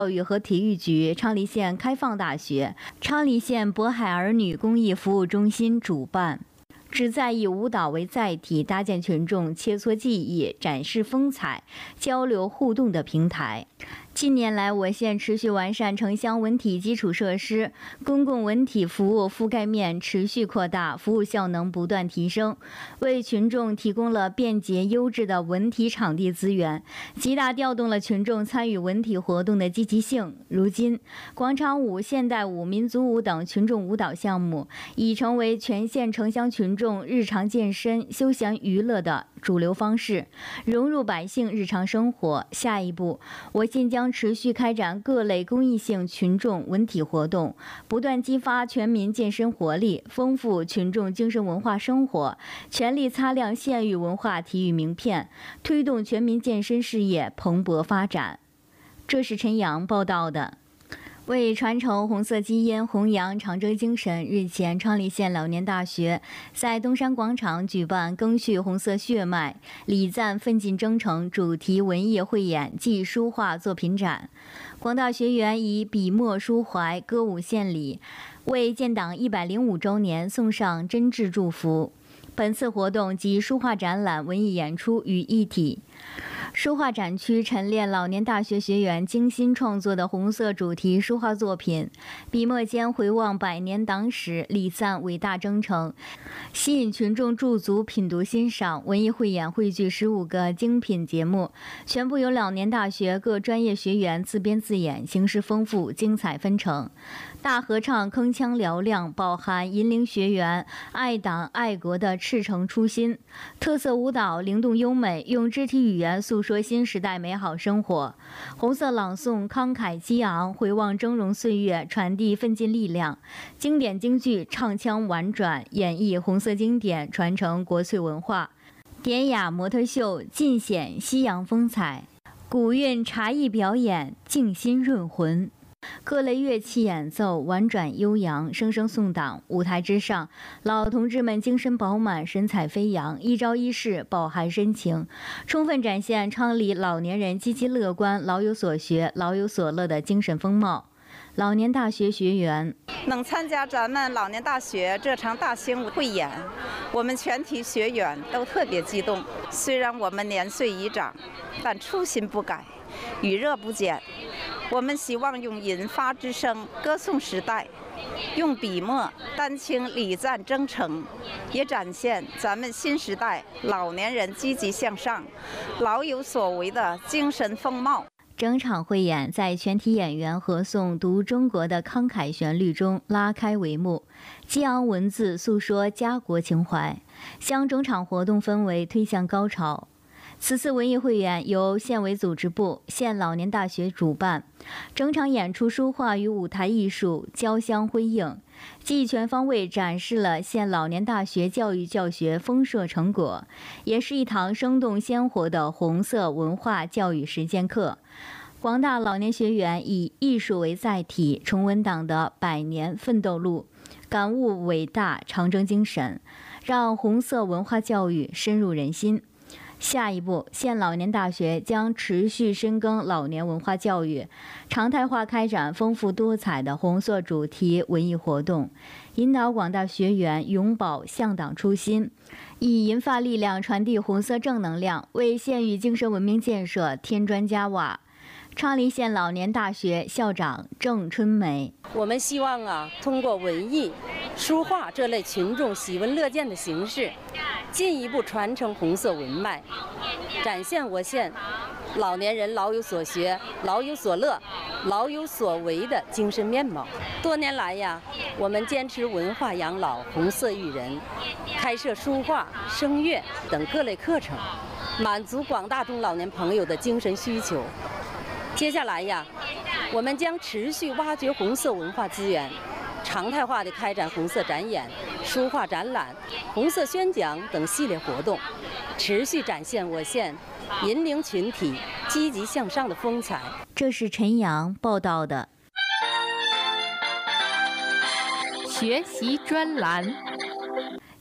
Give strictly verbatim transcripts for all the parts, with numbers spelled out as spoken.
教育和体育局、昌黎县开放大学、昌黎县渤海儿女公益服务中心主办，旨在以舞蹈为载体，搭建群众切磋技艺、展示风采、交流互动的平台。近年来，我县持续完善城乡文体基础设施，公共文体服务覆盖面持续扩大，服务效能不断提升，为群众提供了便捷优质的文体场地资源，极大调动了群众参与文体活动的积极性。如今，广场舞、现代舞、民族舞等群众舞蹈项目已成为全县城乡群众日常健身、休闲娱乐的主流方式，融入百姓日常生活。下一步，我县将持续开展各类公益性群众文体活动，不断激发全民健身活力，丰富群众精神文化生活，全力擦亮县域文化体育名片，推动全民健身事业蓬勃发展。这是陈阳报道的。为传承红色基因、弘扬长征精神，日前，昌黎县老年大学在东山广场举办"赓续红色血脉，礼赞奋进征程"主题文艺汇演暨书画作品展。广大学员以笔墨抒怀、歌舞献礼，为建党一百零五周年送上真挚祝福。本次活动集书画展览、文艺演出于一体。书画展区陈列老年大学学员精心创作的红色主题书画作品，笔墨间回望百年党史，礼赞伟大征程，吸引群众驻足品读欣赏。文艺汇演汇聚十五个精品节目，全部由老年大学各专业学员自编自演，形式丰富，精彩纷呈。大合唱铿锵嘹亮，饱含引领学员爱党爱国的赤诚初心；特色舞蹈灵动优美，用肢体语言诉说新时代美好生活；红色朗诵慷慨激昂，回望峥嵘岁月，传递奋进力量；经典京剧唱腔婉转，演绎红色经典，传承国粹文化；典雅模特秀尽显西洋风采；古韵茶艺表演静心润魂。各类乐器演奏婉转悠扬，声声送党。舞台之上，老同志们精神饱满，神采飞扬，一招一式饱含深情，充分展现昌黎老年人积极乐观、老有所学、老有所乐的精神风貌。老年大学学员能参加咱们老年大学这场大型汇演，我们全体学员都特别激动。虽然我们年岁已长，但初心不改，余热不减。我们希望用银发之声歌颂时代，用笔墨丹青礼赞征程，也展现咱们新时代老年人积极向上、老有所为的精神风貌。 整场汇演在全体演员合诵读中国的慷慨旋律中拉开帷幕，激昂文字诉说家国情怀，将整场活动氛围推向高潮。此次文艺汇演由县委组织部、县老年大学主办，整场演出书画与舞台艺术交相辉映，既全方位展示了县老年大学教育教学丰硕成果，也是一堂生动鲜活的红色文化教育实践课。广大老年学员以艺术为载体，重温党的百年奋斗路，感悟伟大长征精神，让红色文化教育深入人心。下一步，县老年大学将持续深耕老年文化教育，常态化开展丰富多彩的红色主题文艺活动，引导广大学员永葆向党初心，以银发力量传递红色正能量，为县域精神文明建设添砖加瓦。昌黎县老年大学校长郑春梅： 我们希望啊，通过文艺、书画这类群众喜闻乐见的形式，进一步传承红色文脉，展现我县老年人老有所学、老有所乐、老有所为的精神面貌。多年来呀，我们坚持文化养老、红色育人，开设书画、声乐等各类课程，满足广大中老年朋友的精神需求。接下来呀，我们将持续挖掘红色文化资源，常态化地开展红色展演、书画展览、红色宣讲等系列活动，持续展现我县引领群体积极向上的风采。 这是陈阳报道的。 学习专栏。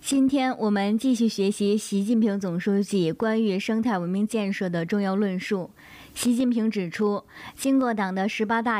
今天我们继续学习习近平总书记关于生态文明建设的重要论述。习近平指出，经过党的十八大